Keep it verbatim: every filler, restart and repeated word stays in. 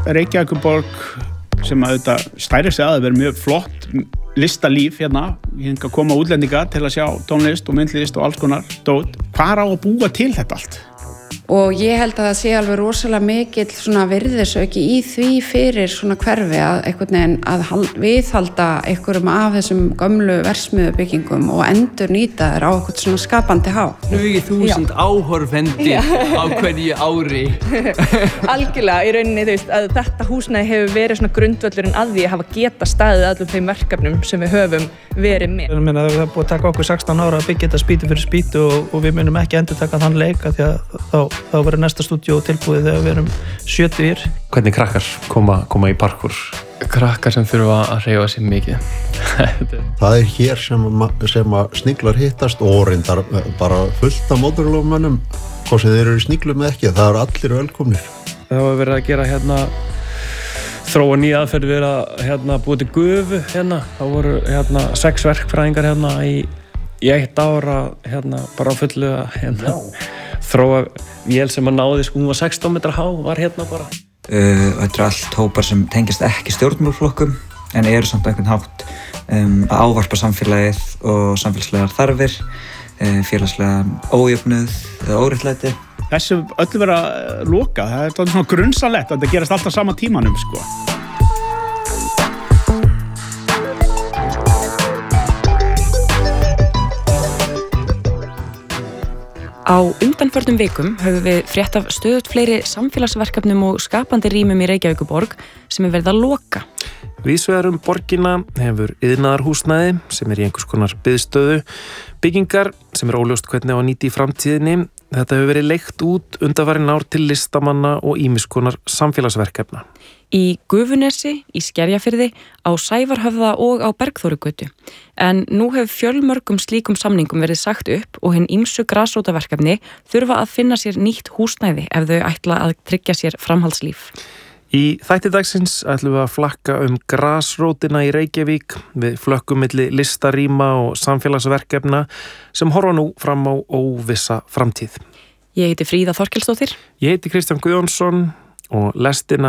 Reykjavíkurborg sem að þetta stæri sig að það verið mjög flott listalíf hérna, hinga að koma útlendinga til að sjá tónlist og myndlist og alls konar dót. Hvar á að búa til þetta allt? Og ég held að það sé alveg rosalega mikill svona virðisauki í því fyrir svona hverfi að einhvern veginn að viðhalda einhverjum af þessum gömlu verksmiðjubyggingum og endur nýta þær á eitthvað svona skapandi há. Tugi þúsund áhorfendir á hverju ári. Algjörlega, í rauninni, þú veist, að þetta húsnæði hefur verið svona grundvöllurinn að því að hafa geta staðið allum þeim verkefnum sem við höfum verið með. Ég meina, það er búið að taka okkur sextán ára að byggja þetta spýtu fyrir spýtu og, og við munum ekki endurtaka þann leik af því að þá þá verður næsta stúdíó tilbúið þegar við erum sjötugir. Hvernig krakkar koma, koma í parkour? Krakkar sem þurfa að hreyfa sig mikið. Það er hér sem, sem að sniglar hittast og reyndar bara fullt af mótorhjólamönnum, hvort sem þeir eru í sniglum eða ekki, það eru allir velkomnir. Það var verið að gera hérna þróa nýja aðferð við að hérna búið til gufu hérna. Það voru hérna sex verkfræðingar hérna í, í eitt ára hérna bara á fullu að hérna þróa vél sem að náði, sko, hún var sextán metra há, var hérna bara. Uh, þetta eru allt hópar sem tengist ekki stjórnmálaflokkum en eru samt einhvern hátt um, að ávarpa samfélagið og samfélagslegar þarfir, uh, félagslega ójöfnuð eða óréttlæti. Þessu öllu verið að loka, það er svona grunnsalett að þetta gerast alltaf sama tímanum, sko. Á undanförnum vikum höfum við frétt af stöðugt fleiri samfélagsverkefnum og skapandi rýmum í Reykjavíkurborg sem er verið að loka. Víðsvegar um borgina hefur iðnaðarhúsnæði sem er í einhvers konar biðstöðu, byggingar sem er óljóst hvernig á að nýta í framtíðinni. Þetta hefur verið leigt út undanfarin ár til listamanna og ýmiss konar samfélagsverkefna. Í Gufunesi, í Skerjafirði, á Sævarhöfða og á Bergþórugötu. En nú hefur fjölmörgum slíkum samningum verið sagt upp og hinn ýmsu grasrótarverkefni þurfa að finna sér nýtt húsnæði ef þau ætla að tryggja sér framhaldslíf. Í þætti dagsins ætlum við að flakka um grasrótina í Reykjavík við flökkum milli listarýma og samfélagsverkefna sem horfa nú fram á óvissa framtíð. Ég heiti Fríða Þorkelsdóttir. Ég heiti Kristján Guðjónsson og lestina